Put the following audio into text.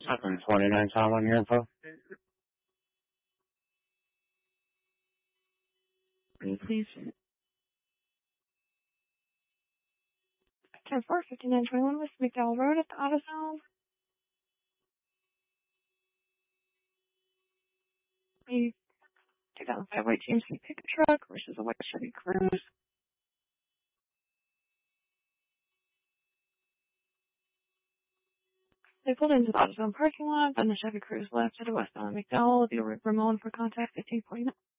729 Tom on your info. Please. 10-4, 5921 West McDowell Road at the AutoZone. We take down a 5-white GMC pickup truck versus a white Chevy Cruze. They pulled into the AutoZone parking lot, then the Chevy Cruze left to the westbound McDowell. The Ramon for contact 1549.